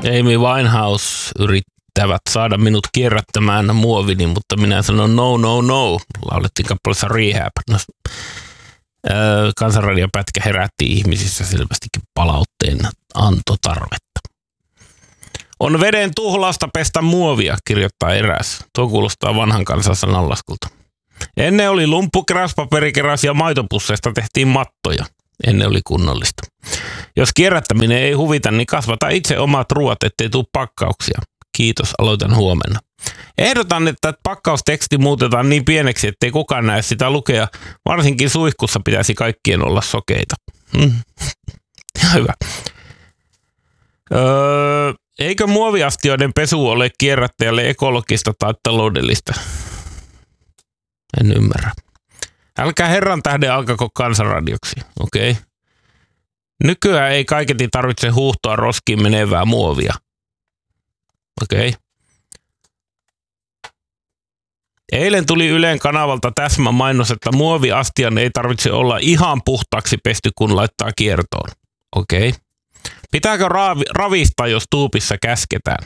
Amy Winehouse yrittävät saada minut kierrättämään muovini, mutta minä sanon no. Laulettiin kappaleessa Rehab. No, Kansanradiopätkä herätti ihmisissä selvästikin palautteen antotarvetta. On veden tuhlausta pestä muovia, kirjoittaa eräs. Tuo kuulostaa vanhan kansan sananlaskulta. Ennen oli lumppu, keräyspaperi ja maitopusseista tehtiin mattoja. Ennen oli kunnollista. Jos kierrättäminen ei huvita, niin kasvata itse omat ruoat, ettei tule pakkauksia. Kiitos, aloitan huomenna. Ehdotan, että pakkausteksti muutetaan niin pieneksi, ettei kukaan näe sitä lukea. Varsinkin suihkussa pitäisi kaikkien olla sokeita. Hyvä. Eikö muoviastioiden pesu ole kierrättäjälle ekologista tai taloudellista? En ymmärrä. Älkää herran tähden alkako Kansanradioksi, okei? Okay? Nykyään ei kaiketi tarvitse huuhtoa roskiin menevää muovia. Okei. Okay. Eilen tuli Ylen kanavalta täsmämainos, että muoviastian ei tarvitse olla ihan puhtaaksi pesty, kun laittaa kiertoon. Okei. Okay. Pitääkö ravistaa, jos tuupissa käsketään?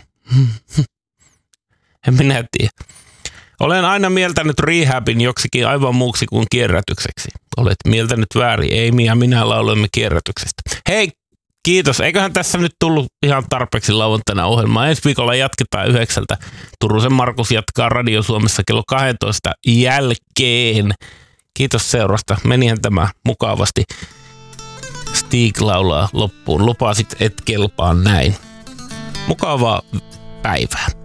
En minä tiedä. Olen aina mieltänyt rehabin joksikin aivan muuksi kuin kierrätykseksi. Olet mieltänyt väärin. Amy ja minä laulamme kierrätyksestä. Hei, kiitos. Eiköhän tässä nyt tullut ihan tarpeeksi lauantaina ohjelmaa. Ensi viikolla jatketaan 9. Turusen Markus jatkaa Radio Suomessa kello 12 jälkeen. Kiitos seurasta. Menihän tämä mukavasti. Stig laulaa loppuun. Lupasit et kelpaa näin. Mukavaa päivää.